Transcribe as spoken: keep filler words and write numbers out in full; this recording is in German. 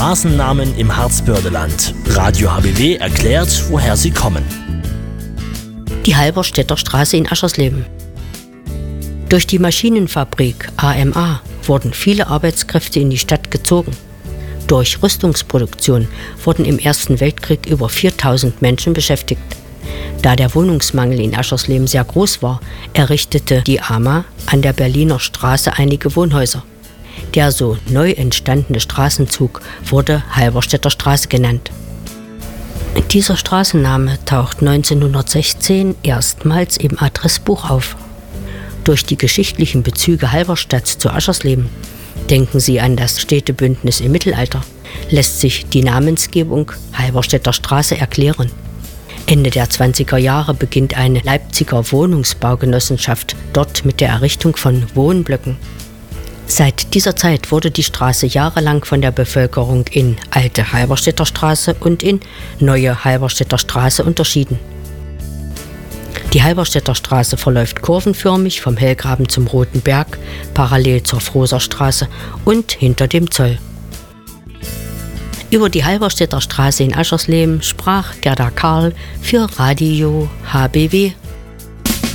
Straßennamen im Harzbördeland. Radio H B W erklärt, woher sie kommen. Die Halberstädter Straße in Aschersleben. Durch die Maschinenfabrik A M A wurden viele Arbeitskräfte in die Stadt gezogen. Durch Rüstungsproduktion wurden im Ersten Weltkrieg über viertausend Menschen beschäftigt. Da der Wohnungsmangel in Aschersleben sehr groß war, errichtete die A M A an der Berliner Straße einige Wohnhäuser. Der so neu entstandene Straßenzug wurde Halberstädter Straße genannt. Dieser Straßenname taucht neunzehnhundertsechzehn erstmals im Adressbuch auf. Durch die geschichtlichen Bezüge Halberstadts zu Aschersleben, denken Sie an das Städtebündnis im Mittelalter, lässt sich die Namensgebung Halberstädter Straße erklären. Ende der zwanziger Jahre beginnt eine Leipziger Wohnungsbaugenossenschaft dort mit der Errichtung von Wohnblöcken. Seit dieser Zeit wurde die Straße jahrelang von der Bevölkerung in Alte Halberstädter Straße und in Neue Halberstädter Straße unterschieden. Die Halberstädter Straße verläuft kurvenförmig vom Hellgraben zum Roten Berg, parallel zur Frohser Straße und hinter dem Zoll. Über die Halberstädter Straße in Aschersleben sprach Gerda Karl für Radio H B W.